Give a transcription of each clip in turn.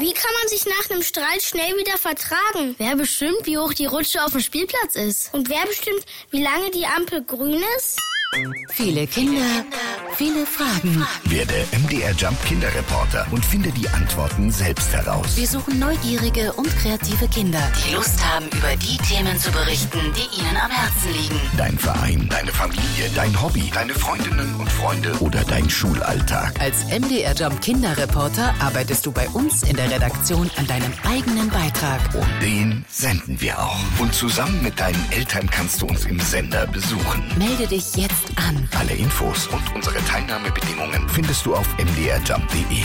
Wie kann man sich nach einem Streit schnell wieder vertragen? Wer bestimmt, wie hoch die Rutsche auf dem Spielplatz ist? Und wer bestimmt, wie lange die Ampel grün ist? Viele Kinder, viele Fragen. Werde MDR Jump Kinderreporter und finde die Antworten selbst heraus. Wir suchen neugierige und kreative Kinder, die Lust haben, über die Themen zu berichten, die ihnen am Herzen liegen. Dein Verein, deine Familie, dein Hobby, deine Freundinnen und Freunde oder dein Schulalltag. Als MDR Jump Kinderreporter arbeitest du bei uns in der Redaktion an deinem eigenen Beitrag. Und den senden wir auch. Und zusammen mit deinen Eltern kannst du uns im Sender besuchen. Melde dich jetzt an. Alle Infos und unsere Teilnahmebedingungen findest du auf mdrjump.de.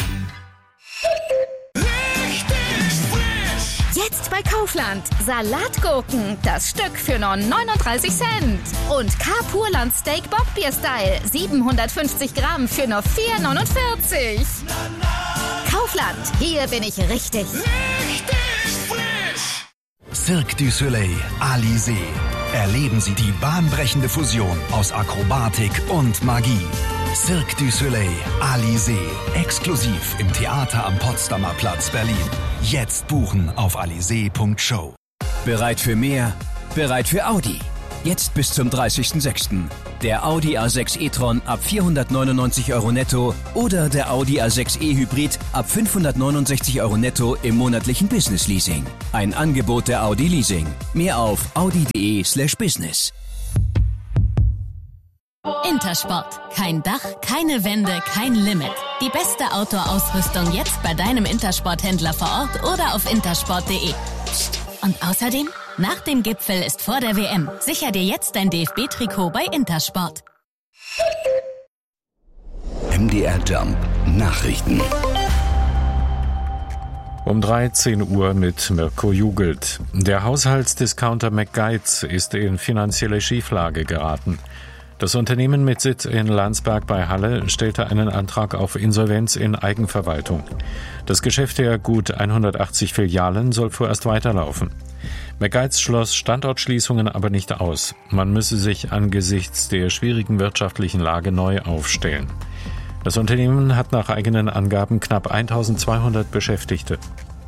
Jetzt bei Kaufland. Salatgurken, das Stück für nur 39 Cent. Und K-Purland Steak Bockbier Style, 750 Gramm für nur 4,49. Kaufland, hier bin ich richtig. Cirque du Soleil, Alizé. Erleben Sie die bahnbrechende Fusion aus Akrobatik und Magie. Cirque du Soleil, Alizé. Exklusiv im Theater am Potsdamer Platz, Berlin. Jetzt buchen auf alizé.show. Bereit für mehr? Bereit für Audi. Jetzt bis zum 30.06. Der Audi A6 e-tron ab 499 € netto oder der Audi A6 e-Hybrid ab 569 € netto im monatlichen Business-Leasing. Ein Angebot der Audi Leasing. Mehr auf audi.de/business. Intersport. Kein Dach, keine Wände, kein Limit. Die beste Outdoor-Ausrüstung jetzt bei deinem Intersport-Händler vor Ort oder auf intersport.de. Psst. Und außerdem, nach dem Gipfel ist vor der WM. Sicher dir jetzt dein DFB-Trikot bei Intersport. MDR Jump Nachrichten. Um 13 Uhr mit Mirko Jugelt. Der Haushaltsdiscounter McGuides ist in finanzielle Schieflage geraten. Das Unternehmen mit Sitz in Landsberg bei Halle stellte einen Antrag auf Insolvenz in Eigenverwaltung. Das Geschäft der gut 180 Filialen soll vorerst weiterlaufen. McGuides schloss Standortschließungen aber nicht aus. Man müsse sich angesichts der schwierigen wirtschaftlichen Lage neu aufstellen. Das Unternehmen hat nach eigenen Angaben knapp 1200 Beschäftigte.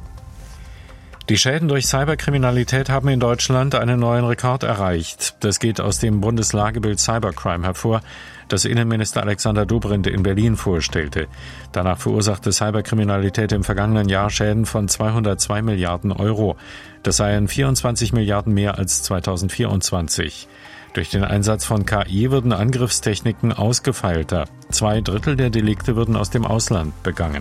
Die Schäden durch Cyberkriminalität haben in Deutschland einen neuen Rekord erreicht. Das geht aus dem Bundeslagebild Cybercrime hervor, das Innenminister Alexander Dobrindt in Berlin vorstellte. Danach verursachte Cyberkriminalität im vergangenen Jahr Schäden von 202 Milliarden €. Das seien 24 Milliarden mehr als 2024. Durch den Einsatz von KI würden Angriffstechniken ausgefeilter. 2/3 der Delikte würden aus dem Ausland begangen.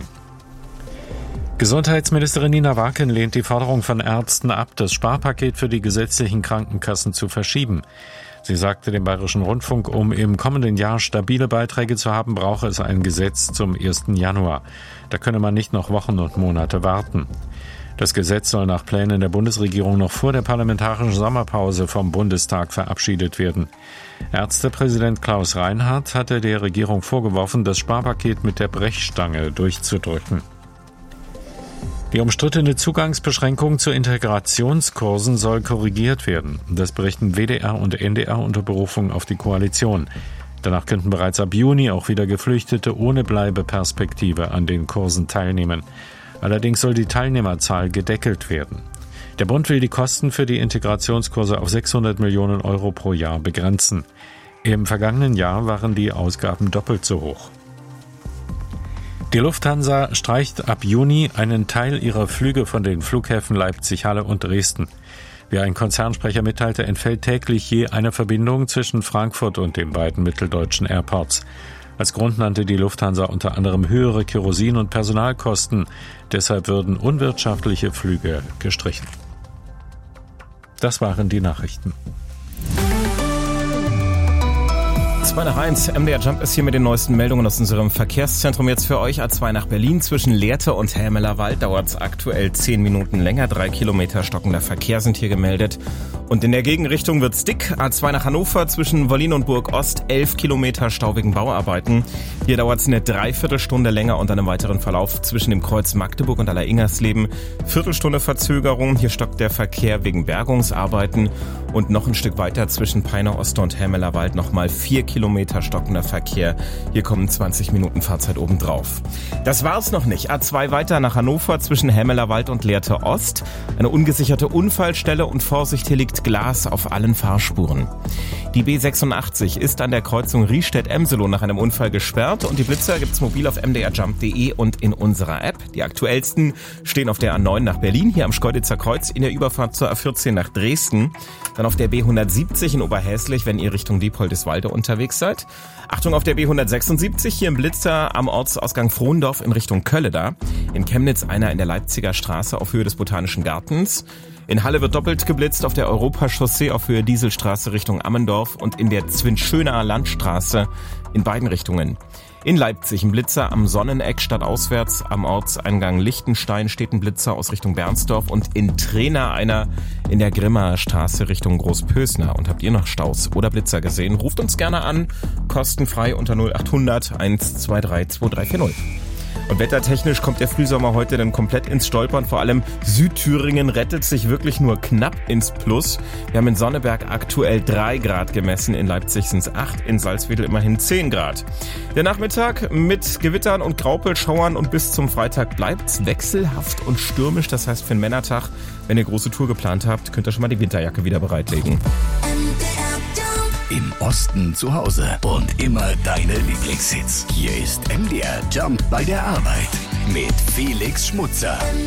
Gesundheitsministerin Nina Waken lehnt die Forderung von Ärzten ab, das Sparpaket für die gesetzlichen Krankenkassen zu verschieben. Sie sagte dem Bayerischen Rundfunk, um im kommenden Jahr stabile Beiträge zu haben, brauche es ein Gesetz zum 1. Januar. Da könne man nicht noch Wochen und Monate warten. Das Gesetz soll nach Plänen der Bundesregierung noch vor der parlamentarischen Sommerpause vom Bundestag verabschiedet werden. Ärztepräsident Klaus Reinhardt hatte der Regierung vorgeworfen, das Sparpaket mit der Brechstange durchzudrücken. Die umstrittene Zugangsbeschränkung zu Integrationskursen soll korrigiert werden. Das berichten WDR und NDR unter Berufung auf die Koalition. Danach könnten bereits ab Juni auch wieder Geflüchtete ohne Bleibeperspektive an den Kursen teilnehmen. Allerdings soll die Teilnehmerzahl gedeckelt werden. Der Bund will die Kosten für die Integrationskurse auf 600 Millionen € pro Jahr begrenzen. Im vergangenen Jahr waren die Ausgaben doppelt so hoch. Die Lufthansa streicht ab Juni einen Teil ihrer Flüge von den Flughäfen Leipzig, Halle und Dresden. Wie ein Konzernsprecher mitteilte, entfällt täglich je eine Verbindung zwischen Frankfurt und den beiden mitteldeutschen Airports. Als Grund nannte die Lufthansa unter anderem höhere Kerosin- und Personalkosten. Deshalb würden unwirtschaftliche Flüge gestrichen. Das waren die Nachrichten. 2:01, MDR Jump ist hier mit den neuesten Meldungen aus unserem Verkehrszentrum. Jetzt für euch A2 nach Berlin. Zwischen Lehrte und Helmelerwald dauert es aktuell 10 Minuten länger. 3 Kilometer stockender Verkehr sind hier gemeldet. Und in der Gegenrichtung wird's dick. A2 nach Hannover zwischen Wollin und Burg Ost 11 Kilometer Stau wegen Bauarbeiten. Hier dauert es eine Dreiviertelstunde länger und einem weiteren Verlauf zwischen dem Kreuz Magdeburg und Aller-Ingersleben. Viertelstunde Verzögerung. Hier stockt der Verkehr wegen Bergungsarbeiten. Und noch ein Stück weiter zwischen Peine Oste und Helmelerwald nochmal 4 Kilometer Kilometer stockender Verkehr. Hier kommen 20 Minuten Fahrzeit obendrauf. Das war's noch nicht. A2 weiter nach Hannover zwischen Hämelerwald und Lehrte Ost. Eine ungesicherte Unfallstelle und Vorsicht, hier liegt Glas auf allen Fahrspuren. Die B86 ist an der Kreuzung Riestedt-Emselo nach einem Unfall gesperrt und die Blitzer gibt's mobil auf mdrjump.de und in unserer App. Die aktuellsten stehen auf der A9 nach Berlin, hier am Schkeuditzer Kreuz in der Überfahrt zur A14 nach Dresden. Dann auf der B170 in Oberhäslich, wenn ihr Richtung Diepoldeswalde unterwegs seid. Achtung auf der B176, hier im Blitzer am Ortsausgang Frohndorf in Richtung Kölleda. In Chemnitz einer in der Leipziger Straße auf Höhe des Botanischen Gartens. In Halle wird doppelt geblitzt auf der Europachaussee auf Höhe Dieselstraße Richtung Ammendorf und in der Zwinschöner Landstraße in beiden Richtungen. In Leipzig ein Blitzer am Sonneneck stadtauswärts, am Ortseingang Lichtenstein steht ein Blitzer aus Richtung Bernsdorf und in Trena einer in der Grimmaer Straße Richtung Großpösner. Und habt ihr noch Staus oder Blitzer gesehen? Ruft uns gerne an, kostenfrei unter 0800 123 2340. Und wettertechnisch kommt der Frühsommer heute dann komplett ins Stolpern. Vor allem Südthüringen rettet sich wirklich nur knapp ins Plus. Wir haben in Sonneberg aktuell 3 Grad gemessen, in Leipzig sind es 8, in Salzwedel immerhin 10 Grad. Der Nachmittag mit Gewittern und Graupelschauern und bis zum Freitag bleibt's wechselhaft und stürmisch. Das heißt für den Männertag, wenn ihr große Tour geplant habt, könnt ihr schon mal die Winterjacke wieder bereitlegen. Im Osten zu Hause und immer deine Lieblingshits. Hier ist MDR Jump bei der Arbeit mit Felix Schmutzer.